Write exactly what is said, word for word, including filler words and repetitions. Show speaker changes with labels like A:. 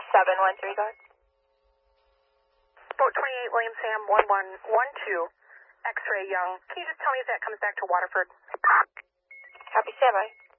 A: seven one three, go ahead.
B: Boat twenty-eight, William Sam, one one one two, X-ray Young. Can you just tell me if that comes back to Waterford?
A: Copy, standby.